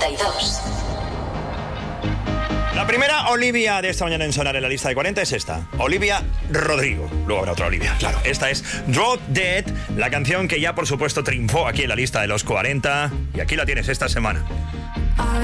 42. La primera Olivia de esta mañana en Sonar en la lista de 40 es esta. Olivia Rodrigo. Luego habrá otra Olivia, claro. Esta es Drop Dead, la canción que ya por supuesto triunfó aquí en la lista de los 40. Y aquí la tienes esta semana. I